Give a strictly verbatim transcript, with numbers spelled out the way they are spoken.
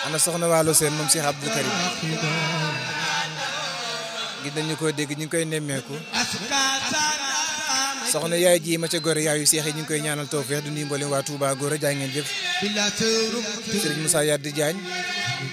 ana soxna Waalo Seen moom Cheikh Abdou Karim gis nañu ko dégg ñu ngi koy nemmeeku soxna yaay ji ma ca gore yaayu Cheikh yi ñu ngi koy ñaanal tawfeex du nuyu mboolem waa Touba Gora jaay ngeen jëf Serigne Moussa Yaddi Diagne